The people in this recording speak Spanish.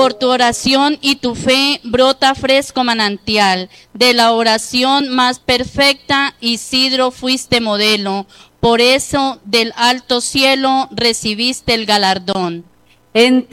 Por tu oración y tu fe brota fresco manantial. De la oración más perfecta, Isidro, fuiste modelo. Por eso del alto cielo recibiste el galardón. En